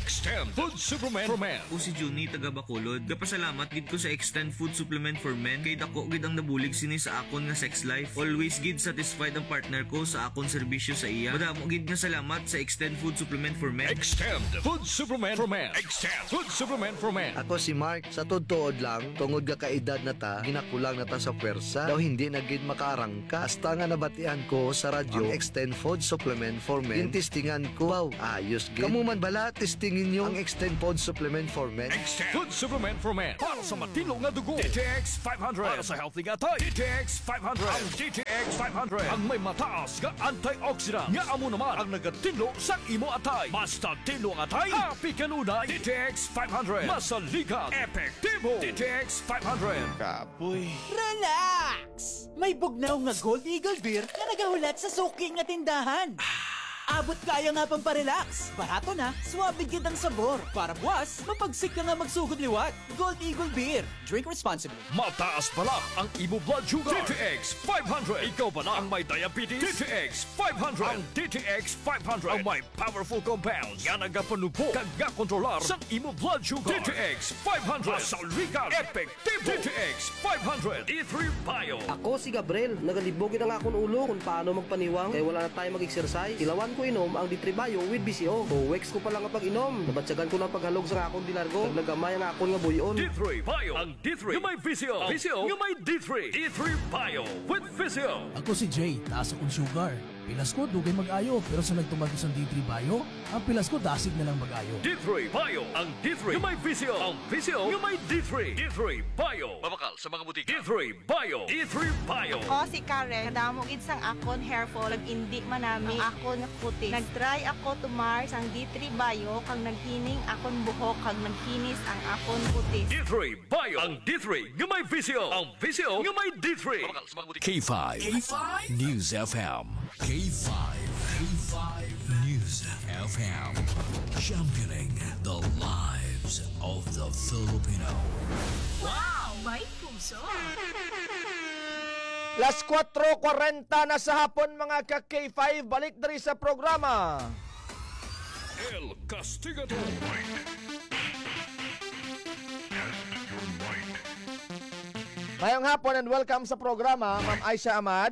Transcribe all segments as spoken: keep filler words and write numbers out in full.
Extend Food Supplement for Men. Ako si Juni, taga Bacolod. Kapasalamat gid ko sa Extend Food Supplement for Men. Kay dako gid ang nabulig sini sa akon nga sex life. Always gid satisfied ang partner ko sa akon serbisyo sa iya. Madamo gid nga salamat sa Extend Food Supplement for Men. Extend Food Supplement for Men. Extend Food Supplement for Men. Ako si Mark, sa tutuod lang, tungod ka kaedad na ta, ginakulang na ta sa pwersa, daw hindi na gid makaarangka. Hasta nga nabatian ko sa radyo, ang Extend Food Supplement for Men. Tintistingan ko, wow, ayos gid. Kamu man bala, testingin nyo ang Extend Food Supplement for Men. Extend Food Supplement for Men. Para sa matino nga dugo. D T X five hundred. Para sa healthy nga tay. D T X five hundred. Ang D T X five hundred. Ang may mataas nga antioxidant. Nga amo naman ang nagatino sa imo atay. Basta tino ang atay, happy kanunay. D T X five hundred. Masaligan. Epektibo. D T X five hundred. Kapoy. Relax! May bugnaw nga Gold Eagle Beer na nagahulat sa suki nga tindahan. Abot kaya nga pang parelax. Barato na, suwabe gid ang sabor. Para buwas, mapagsik ka nga magsugod liwat. Gold Eagle Beer. Drink responsibly. Mataas pala ang imo blood sugar. D T X five hundred. Ikaw pala ang may diabetes. D T X five hundred. Ang D T X five hundred ang may powerful compounds. Yan ang gapanupo kag gakontrolar sa imo blood sugar. D T X five hundred. Masaligan. Epektibo. D T X five hundred. D three Bio. Ako si Gabriel, nagalibogin ang akong ulo kung paano magpaniwang kaya wala na tayo mag-exercise. Ilawan ko inom ang D three Bio with B C O. two weeks ko pa lang ang pag-inom. Nabatsagan ko ng paghalog sa akong dilargo. Naglagamay ang akong nga buyon. D three Bio. Ang D three yung may V C O. V C O yung may D three. D three Bio with V C O. Ako si Jay, taas akong sugar. Pilas ko, dugay mag-ayo. Pero sa nagtumagos ang D three Bio, ang pilas ko, dasig na lang mag-ayo. D three Bio. Ang D three yung may V C O. Ang V C O yung may D three. D three Bio. Mabakal sa mga butika. D three Bio. D three Bio. Ako si Karen, kadamo gid sang akon hair fall, nag-indi man nami akon nga kutis. Nag-try ako tumar sang D three Bio kang naghining akon buhok kang naghinis ang akon kutis. D three Bio. Ang D three yung may V C O. Ang V C O yung may D three. Mabakal sa mga butika. K five. K five News F M. K five. K five News F M. Championing the lives of the Filipino. Wow! May puso! Las kwatro kwarenta na sa hapon mga ka-K five. Balik dari sa programa El Castigador. Mayong hapon and welcome sa programa, Ma'am Aisha Ahmad.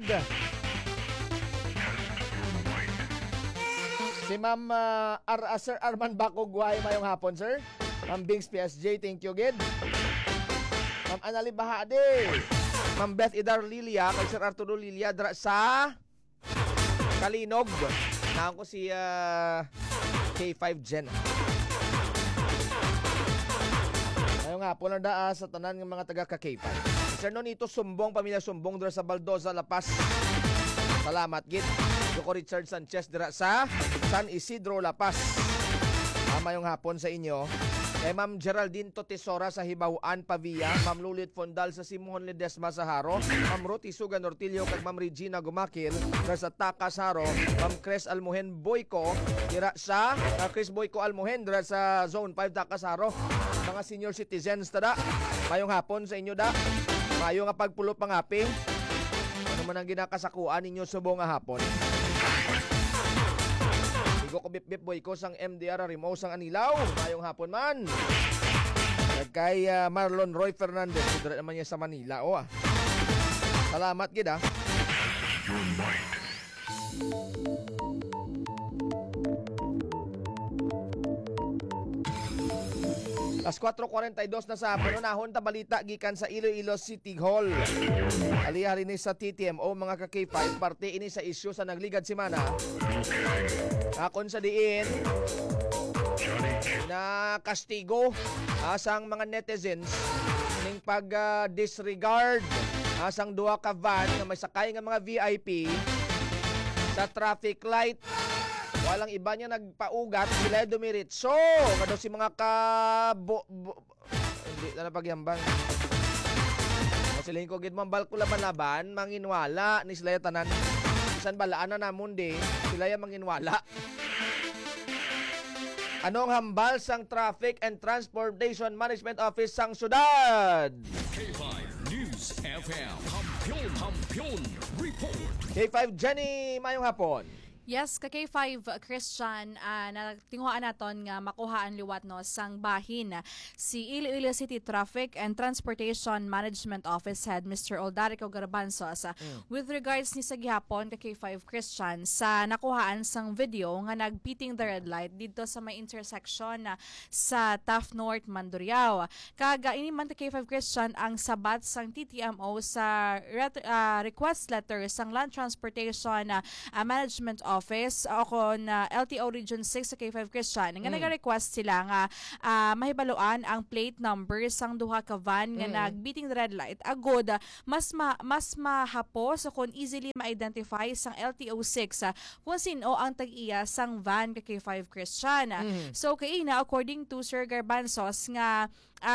Si Ma'am uh, Ar uh, Sir Arman Bakugway, mayong hapon, sir. Ma'am Bings P S J, thank you, gid. Ma'am Anali Bahade. Ma'am Beth Idar Lilia, kay Sir Arturo Lilia, dra sa Kalinog. Naan ko si uh, K five Gen. Mayong hapon lang daa sa tanan ng mga taga ka-K five. Sir Nonito Sumbong, pamilya Sumbong, dra sa Baldoza, La Paz. Salamat, gid. Yoko Richard Sanchez dira sa San Isidro, La Paz. Mayong hapon sa inyo. Kay Ma'am Geraldine Totesora sa Hibauan, Pavia. Ma'am Lulit Fondal sa Simuhon Ledesma sa Haro. Ma'am Ruti Sugan Ortilio kag Ma'am Regina Gumakil dira sa Takas Haro. Ma'am Chris Almuhen Boyko dira sa uh, Chris Boyko Almuhen dira sa Zone five Takas Haro. Mga senior citizens tada. Mayong hapon sa inyo da. Mayo nga pagpulo pangaping. Ano man ang ginakasakuan ninyo subong nga hapon. Igo ko bip-bip boy ko sang M D R Rimo sang Anilaw. Mayong hapon man. Kay uh, Marlon Roy Fernandez. Dira naman niya sa Manila. O ah. Salamat gid ah. Las kwatro kwarenta y dos na sa panunahon ta balita gikan sa Iloilo City Hall. Alihari ni sa T T M O mga ka-K five, parte ini sa isyu sa nagligad semana. Akon sa diin na kastigo asang mga netizens ning pag uh, disregard asang duha ka van nga may sakay nga mga V I P sa traffic light. Walang iba niya nagpaugat, sila dumiritso. Kado si mga ka... Bo, bo, hindi na napagyambang. Masiling ko gid mambal ko laban-laban, manginwala ni sila tanan. Isan balaan na namon di, sila yung manginwala. Anong hambal sang Traffic and Transportation Management Office sang syudad? K five News F M. Kampiyon, kampiyon, report. K five Jenny, mayong hapon. Yes, ka K five Christian, uh, na tinguhaan naton nga makuhaan liwat no sang bahin si Iloilo City Traffic and Transportation Management Office Head Mister Oldarico Garbanzos mm. with regards ni sa gihapon ka K five Christian sa nakuhaan sang video nga nagbeating the red light dito sa may intersection uh, sa Taft North, Mandurriao. Kaga ini man ka K five Christian ang sabat sang T T M O sa ret- uh, request letter sang Land Transportation uh, uh, Management Office Office ako na L T O Region six sa K five Christian nga mm. nag-request sila nga uh, mahibaluan ang plate number sang duha ka van nga mm. nag-beating the red light agod uh, mas ma, mas mahapos o kung easily ma-identify sang L T O six uh, kung sino ang tag-iya sang van ka K five Christian. Mm. So kay na according to Sir Garbanzos nga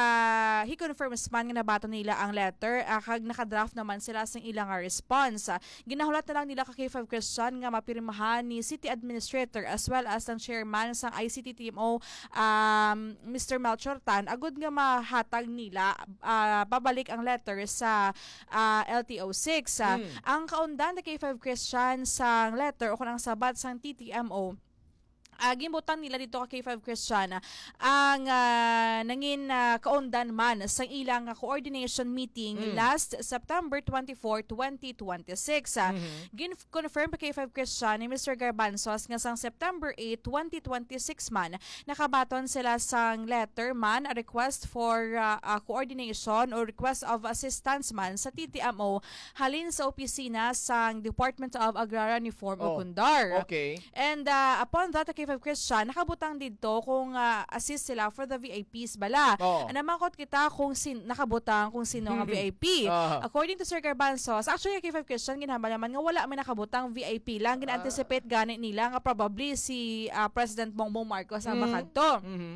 Uh, he confirms man nga nabato nila ang letter uh, kag nakadraft naman sila sang ilang response. Uh, ginahulat na lang nila ka K five Christian nga mapirmahan ni City Administrator as well as ang chairman sang I C T T M O um, Mister Melchor Tan agud nga mahatag nila uh, babalik ang letter sa uh, L T O six. Uh, mm. Ang kaundan na K five Christian sang letter o kung ang sabat sang T T M O Uh, gimbutang nila dito ka K five Christian uh, ang uh, nangin uh, kaundan man sa ilang uh, coordination meeting mm. last September twenty-fourth, twenty twenty-six. Uh, mm-hmm. Gin-confirm pa K five Christian ni Mister Garbanzos nga sang September eighth, twenty twenty-six man nakabaton sila sang letter man a request for uh, uh, coordination or request of assistance man sa T T M O halin sa opisina sang Department of Agrarian Reform oh. o Kundar. Okay. And uh, upon that, K five Christian, nakabutang dito kung uh, assist sila for the V I Ps bala. Oh. Namakot kita kung sin nakabutang kung sino ang V I P. Uh. According to Sir Garbanzos, actually K five Christian ginhambal naman nga wala may nakabutang V I P lang. Gina-anticipate ganit nila nga probably si uh, President Bongbong Marcos ang mm-hmm. makadto. Mm-hmm.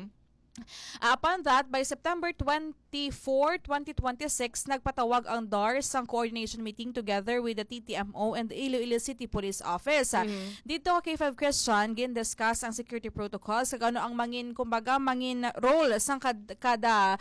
Uh, upon that, by September twenty-fourth, twenty twenty-six, nagpatawag ang D A R sa coordination meeting together with the T T M O and the Iloilo City Police Office. Mm-hmm. Dito, K five Christian, gin-discuss ang security protocols kag ano ang mangin, kumbaga, mangin role sa kad, kada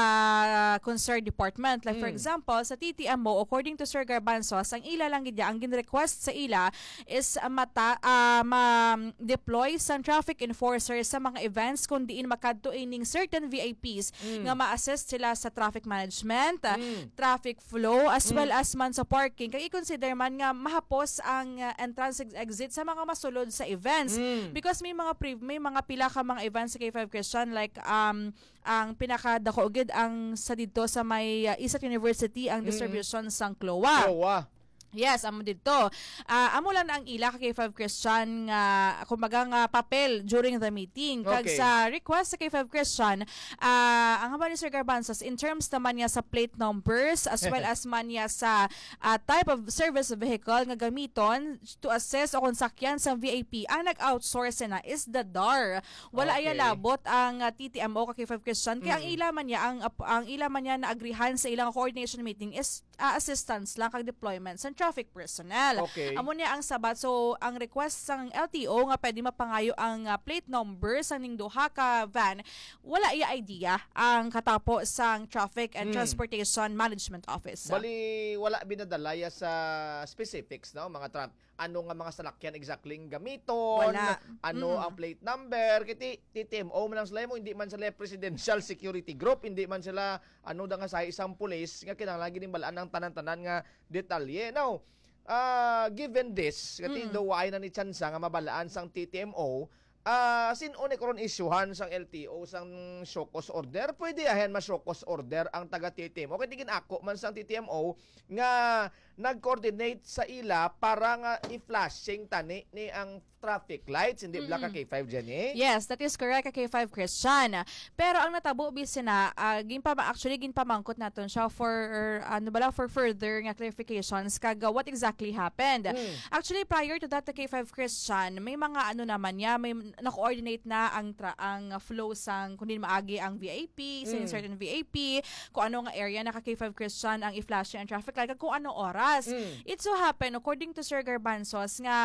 uh, concerned department. Like, mm. for example, sa T T M O, according to Sir Garbanzos, ang ila lang gidya, ang gin-request sa ila is uh, mata, uh, ma-deploy sa traffic enforcers sa mga events kung diin makadto ning certain V I Ps mm. nga ma-assist sila sa traffic management, mm. traffic flow, as mm. well as man sa parking. Kaya i-consider man nga mahapos ang uh, entrance exit sa mga masulod sa events. Mm. Because may mga pre- may mga pila ka mga events sa K five Christian like um ang pinakadako gid ang sa dito sa may uh, Isat University ang distribution mm. sang C L O A. C L O A. Yes, amo dito. Uh, amo lang ang ila ka K five Christian nga uh, kumbaga nga papel during the meeting. Kag okay. sa request sa K five Christian, uh, ang haba ni Sir Garbanzos in terms naman niya sa plate numbers as well as man niya sa uh, type of service vehicle nga gamiton to assess o kung sakyan sa V I P, ang nag-outsource na is the D A R. Wala okay. ay labot ang uh, T T M O ka K five Christian. Kaya mm. ang ila man niya ang, uh, ang ila man niya na agrihan sa ilang coordination meeting is uh, assistance lang kag deployment sa traffic personnel. Okay. Amo niya ang sabat. So, ang request sang L T O nga pwede mapangayo ang uh, plate number sa ning duha ka van, wala iya idea ang katapo sang Traffic and hmm. Transportation Management Office. Bali, wala binadalaya sa specifics, no? Mga traffic. Ano nga mga salakyan exactly gamiton, wala. Ano mm. ang plate number, kiti T T M O man lang sila mo, hindi man sila Presidential Security Group, hindi man sila ano da nga sa isang police nga kinahanglan gining balaan ng tanan-tanan nga detalye. Now, uh, given this, kati mm. daw ay na ni Chansa nga mabalaan sang T T M O, Uh, sino ni karon isyuhan sang L T O sang show cause order, pwede ahen ma show cause order ang taga T T M O. Kaya tingin ako man sang T T M O nga nag-coordinate sa ila para nga i-flashing tani ni ang traffic lights, hindi mm-hmm. ka K five Jenny? Yes, that is correct, ka K five Christian. Pero ang natabo bisin na, uh, ginpa actually ginpamangkot naton siya for ano bala for further nga clarifications kag what exactly happened. Mm. Actually prior to that, the K five Christian, may mga ano naman niya, may na-coordinate na ang tra- ang flow sang kung din maagi ang V I P, mm. sa certain V I P, kung ano nga area na ka K five Christian ang i-flash ang traffic light, kung ano oras. Mm. It so happen, according to Sir Garbanzos, nga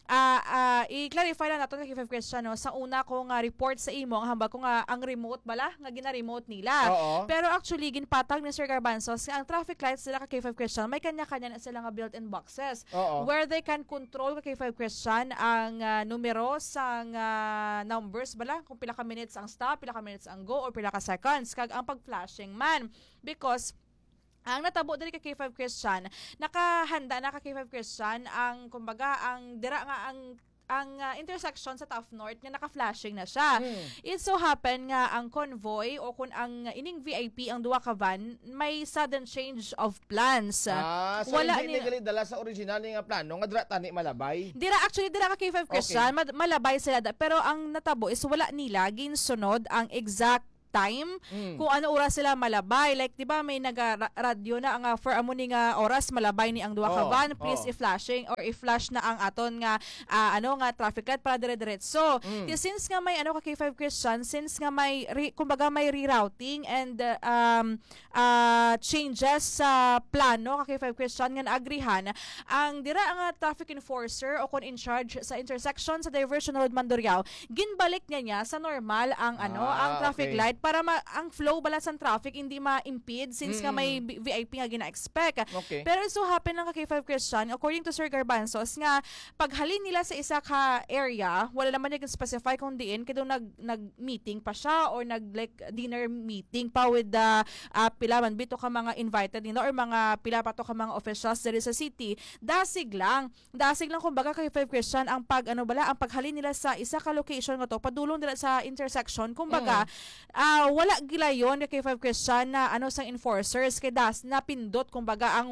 ah ah, i-clarify lang nato kay K five Christian no sa una ko nga report sa imo ang hambal ko nga ang remote bala nga gina-remote nila. Oo. Pero actually ginpatag ni Sir Garbanzos nga ang traffic lights sila ka K five Christian may kanya-kanya na sila nga built-in boxes Oo. where they can control ka K five Christian ang ah, numero sang ah, numbers bala kung pila ka minutes ang stop, pila ka minutes ang go or pila ka seconds kag ang pag-flashing man because ang natabo diri ka K five Christian nakahanda na ka K five Christian ang kumbaga ang dira nga ang ang uh, intersection sa Taft North nga naka-flashing na siya. Hmm. It so happen nga ang convoy o kung ang ining V I P ang duwa ka van may sudden change of plans. Ah, so Wala hindi ni dala sa original nga plano nga dira tani malabay. Dira actually dira ka K five Christian okay. malabay sila da, pero ang natabo is wala nila ginsunod ang exact time mm. kung ano oras sila malabay like di ba may naga-radio na ang uh, for amo ni nga oras malabay ni ang duha ka Oh, van please oh. i-flashing or i-flash na ang aton nga uh, ano nga traffic light para dire-diretso. Mm. Since nga may ano ka K five Christian since nga may re, kumbaga may rerouting and uh, um uh, changes sa uh, plano ka K five Christian nga naagrihan ang dira ang uh, traffic enforcer o kon in charge sa intersection sa Diversion Road Mandurriao ginbalik niya niya sa normal ang ano ah, ang traffic okay. light para ma- ang flow bala sa traffic hindi ma-impede since mm. nga may V I P nga gina-expect. Okay. Pero so happen lang ka K five Christian according to Sir Garbanzos nga paghalin nila sa isa ka area wala naman niya specify kung diin kaya nag nag-meeting pa siya or nag like dinner meeting pa with the uh, pila man bito ka mga invited nila or mga pila pa to ka mga officials diri sa city dasig lang dasig lang kumbaga ka K five Christian ang pag ano bala ang paghalin nila sa isa ka location nga to padulong nila sa intersection kumbaga mm. uh, wala gila yon kay K five Christian na ano sang enforcers kay das napindot kumbaga ang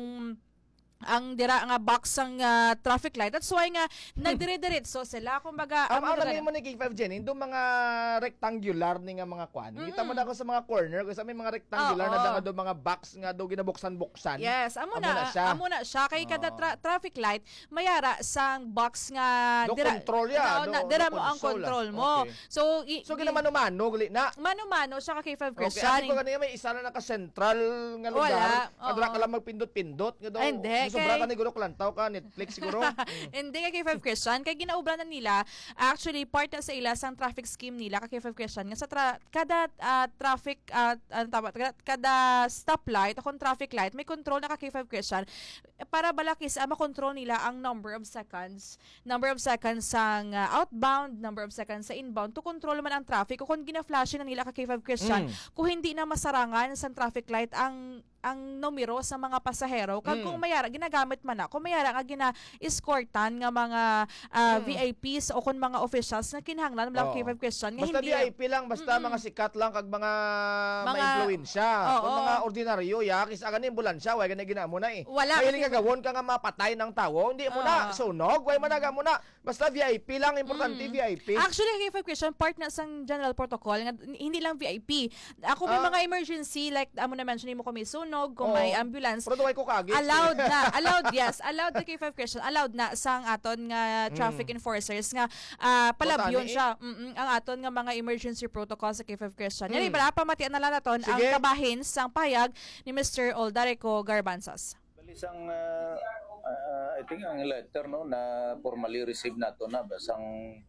ang dira nga box ang uh, traffic light that's why nga nagdire-diretso sila kumbaga ang ang ano mo ni K five Jen indo mga rectangular ni nga mga kwan mm-hmm. kita mo na ako sa mga corner kasi may mga rectangular oh, na oh. do mga box nga do ginabuksan-buksan yes amo na, na siya amo na siya kay kada tra- traffic light mayara sang box nga do dira control ya no, na, dira mo ang control mo okay. so i, so ginamano-mano gali na mano-mano siya ka K five okay Christian ako kanina may isa na naka central nga lugar kadra ka lang magpindot-pindot nga do sobra ka ni guro lantaw ka Netflix siguro hindi ka K five Christian kay ginaubra na nila actually part na sa ila sang traffic scheme nila ka K five Christian nga sa tra- kada uh, traffic uh, ano tawag kada, kada stoplight o kung traffic light may control na ka K five Christian para balakis uh, makontrol nila ang number of seconds number of seconds sang uh, outbound number of seconds sa inbound to control man ang traffic o kung gina-flashing na nila ka K five Christian mm. kung hindi na masarangan sa traffic light ang ang numero sa mga pasahero kag mm. kung mayara ginagamit man na kung mayara nga gina-escortan nga mga uh, mm. V I Ps o kung mga officials na kinahanglan lang K five Christian nga basta hindi V I P lang basta mm-mm. mga sikat lang kag mga mga ma-influensya kung mga ordinaryo ya kis aga ni ambulansya way gani ginamo na eh wala may gagawon ka nga mapatay ng tawo hindi mo na sunog way managa mo na basta V I P lang importante mm. V I P actually K five Christian part na sang general protocol nga hindi lang V I P ako may ah. mga emergency like amo na mention mo ko may sunog kung oh. may ambulance pero ko kagi allowed na allowed yes allowed the K five Christian allowed na sang aton nga traffic mm. enforcers nga uh, palabyon siya mm ang aton nga mga emergency protocol sa K five Christian mm. yan ibala pamatian na lang naton ang kabahin sang payag ni Mister Oldarico Garbanzas balisang uh, uh, I think ang letter no na formally receive nato na basang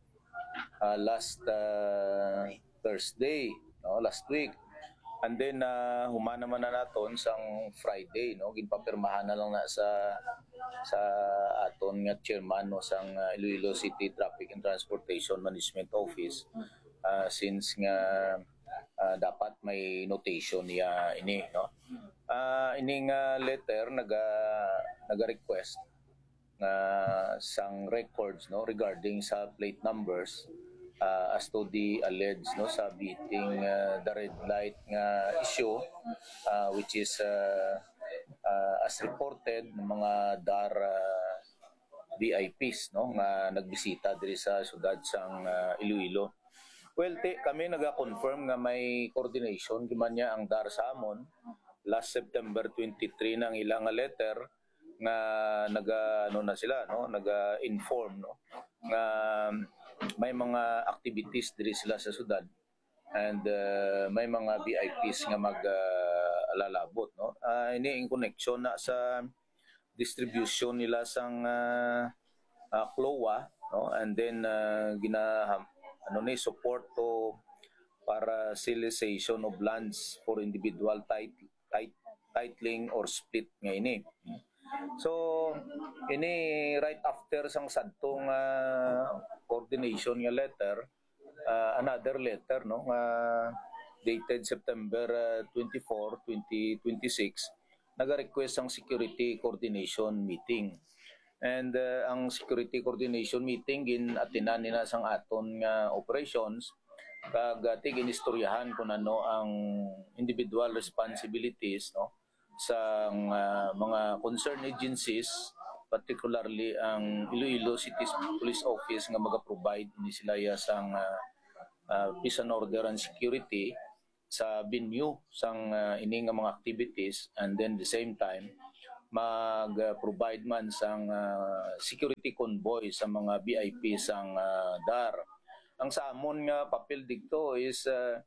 uh, last uh, Thursday no last week. And then uh, humana man na naton sang Friday no ginpapirmahan na lang na sa sa aton nga chairman no sang uh, Iloilo City Traffic and Transportation Management Office uh, since nga uh, dapat may notation niya ini no uh, ining uh, letter naga naga-request nga sang records no regarding sa plate numbers Uh, as to the alleged no sa beating uh, the red light nga issue uh, which is uh, uh, as reported ng mga D A R uh, V I Ps no nga nagbisita diri sa syudad sang uh, Iloilo. Well, te, kami naga-confirm nga may coordination giman niya ang D A R sa amon last September twenty-three nang ilang letter nga naga ano na sila no naga-inform no nga may mga activities diri sila sa syudad and uh, may mga V I Ps nga mag-alalabot uh, no uh, ini in connection na sa distribution nila sang uh, uh, C L O A no, and then uh, gina ano ni support to para civilization of lands for individual tit, tit, titling or split nga ini. So ini right after sang sadtong uh, coordination nga letter, uh, another letter no nga dated September uh, twenty-fourth, twenty twenty-six, naga-request ang security coordination meeting. And uh, ang security coordination meeting gin atinan nila sang aton nga operations kag ati ginistoryahan kung ano ang individual responsibilities no sa uh, mga concerned agencies, particularly ang Iloilo City Police Office nga maga-provide ni sila ya sang uh, uh, peace and order and security sa venue sang uh, ini nga mga activities, and then the same time mag-provide man sang uh, security convoy sa mga V I P sang uh, D A R. Ang sa amon nga papel dito is uh,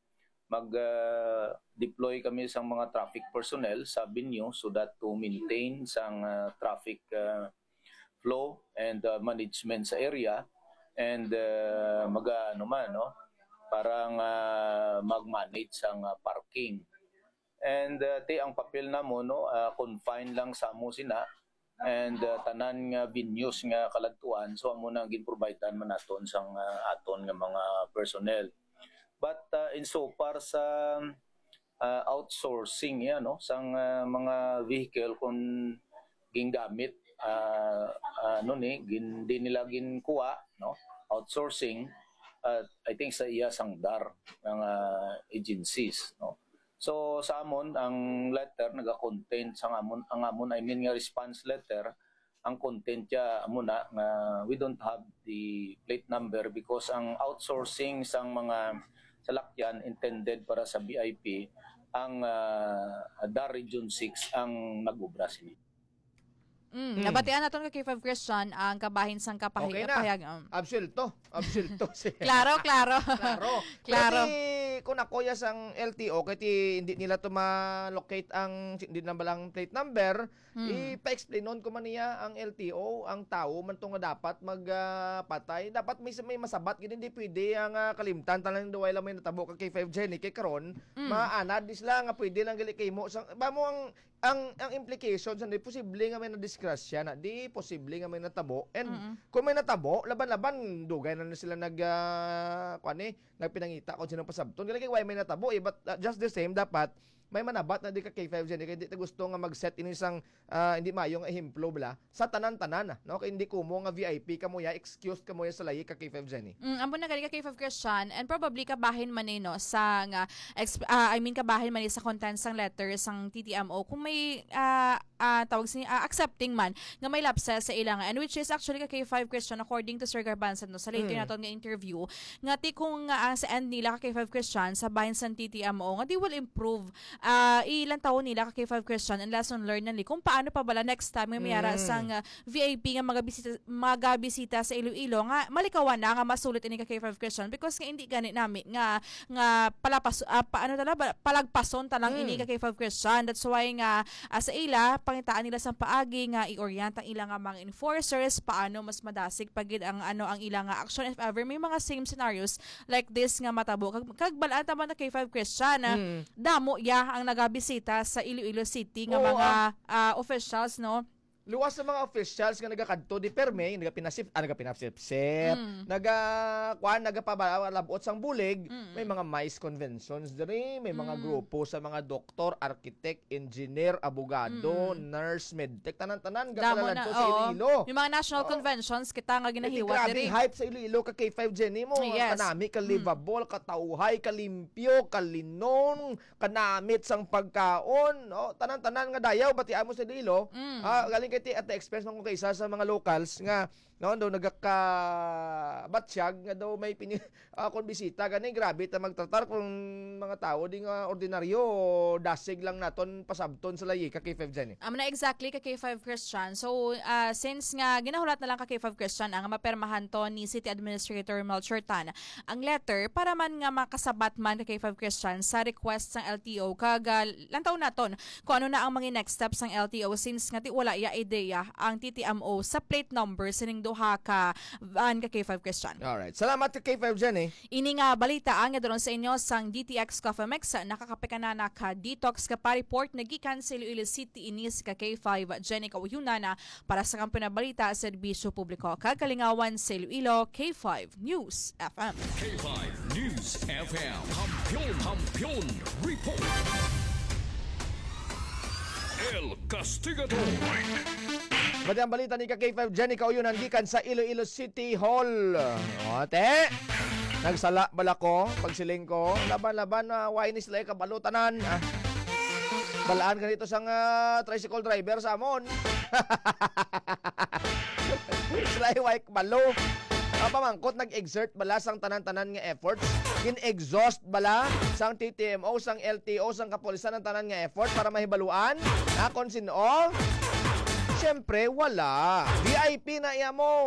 mag-deploy uh, kami sa mga traffic personnel sa venue so that to maintain sang uh, traffic uh, flow and uh, management sa area, and uh, mag ano man no parang uh, mag-manage sang uh, parking. And uh, ti ang papel namo no uh, confine lang sa amo sina, and uh, tanan nga venues nga kalagtuan, so amo nang gin-providean man naton sang uh, aton nga mga personnel. But uh, in so far sa uh, outsourcing yan no sang uh, mga vehicle kung gingamit uh, ano ni gin di nila ginkuha no outsourcing, uh, I think sa iya sang D A R ng uh, agencies no. So sa amon ang letter naga-contain sang amon ang amon I mean nga response letter, ang content niya amo na nga we don't have the plate number because ang outsourcing sang mga salakyan intended para sa V I P, ang uh, D A R Region six ang nag-ubra sini. Mm, mm. Nabatian naton kay K five Christian ang kabahin sang kapahig okay na. Pahayag. Um. Absuelto. Absuelto. Klaro, klaro. Klaro. Klaro. Kasi kung ako ya sang L T O, kaya hindi nila to ma-locate ang, hindi na balang plate number, hmm. ipa-explainon ko man niya ang L T O, ang tao, man to nga dapat magpatay. Uh, dapat may, may masabat, hindi pwede ang uh, kalimtan, talang duway lang may natabo ka K five Jenny, kay karon hmm. maanad, disla nga pwede lang gali kay mo. Sang, ba mo ang ang ang implications hindi posible nga may na-disgrasya na di posible nga may natabo, and mm-hmm. kung may natabo laban-laban dugay na, na sila nag uh, kuan eh nagpinangita kung sino pasabton gali kay why may natabo eh, but uh, just the same dapat may manabat na di ka K five Gen kay di ta gusto nga mag-set ini isang uh, hindi mayo nga ehimplo bla sa tanan-tanan no kay hindi kumo nga V I P kamo ya excuse kamo ya sa layi ka K five Gen. Mm, amo na gali ka K five Christian, and probably kabahin man no sa nga uh, I mean kabahin man sa content sang letter sang T T M O kung may uh, uh, tawag si uh, accepting man nga may lapses sa ilang, and which is actually ka K five Christian according to Sir Garbanzon no sa later mm. naton nga interview nga ti kung uh, sa end nila ka K five Christian sa bahin sang T T M O nga di will improve uh, ilang taon nila ka K five Christian and lesson learned nali kung paano pa bala next time nga mayara mm. sang uh, V I P nga magabisita magabisita sa Iloilo nga malikawan na nga masulit ini ka K five Christian, because nga hindi gani namin nga nga palapas uh, paano tala palagpason talang mm. ini ka K five Christian. That's why nga uh, sa ila pangitaan nila sa paagi nga i-orient ang ilang nga mga enforcers paano mas madasig pagid ang ano ang ilang nga action if ever may mga same scenarios like this nga matabo kag, kag balaan ta man na K five Christian mm. damo ya ang nagabisita sa Iloilo City nga oh, mga uh, officials no. Luwas sa mga officials nga nagakadto di perme, nagapinasip, ah, nagapinasip-sip, mm. naga kuan nagapabalabot sang bulig, mm. may mga mice conventions diri, may mga mm. grupo sa mga doktor, architect, engineer, abogado, mm. nurse, medtech, tanan-tanan gapalalan to sa Iloilo. Yung mga national oh. conventions kita nga ginahiwat diri. Grabe hype sa Iloilo ka K five Jenny mo, yes. kanami ka livable, mm. katauhay, kalimpyo, kalinon, kanamit sang pagkaon, oh, tanan-tanan nga dayaw batian mo sa Iloilo. Mm. Ah, galing kay at the expense ng kung isa sa mga locals nga no daw nagaka-batsyag nga daw may pini uh, kung bisita gani grabe ta magtratar kung mga tao di nga ordinaryo dasig lang naton pasabton sa layi ka K five Jenny. Amo na exactly ka K five Christian. So uh, since nga ginahulat na lang ka K five Christian ang mapermahan to ni City Administrator Melchor Tan ang letter para man nga makasabat man ka K five Christian sa request ng L T O kag uh, lantaw naton kung ano na ang mga next steps ng L T O since nga ti wala ya idea ang T T M O sa plate number sining duha ka van ka K five Christian. Alright. Salamat kay K five Jenny. Ini nga balita ang doon sa inyo sang D T X Coffee Mix nakakapekana na ka detox ka pa report nagikan sa Iloilo City inis ka K five Jenny kauyuna na para sa kampo na balita sa serbisyo publiko kagalingawan sa Iloilo K five News F M. K five News F M. Kampiyon, kampiyon, report. El Castigador. Bati ang balita ni ka K five Jenny kauyunan gikan sa Iloilo City Hall. Ote. Nagsala bala ko pagsiling ko. Laban-laban na uh, wainis lay kabalutanan. Ah. Balaan ganito sang uh, tricycle driver sa amon. Sila ay balo. Uh, pamangkot nag-exert bala sang tanan-tanan nga efforts. Kin-exhaust bala sang T T M O, sang L T O, sang kapulisan ng tanan nga effort para mahibaluan na kung sino. Siyempre, wala. V I P na iya mo.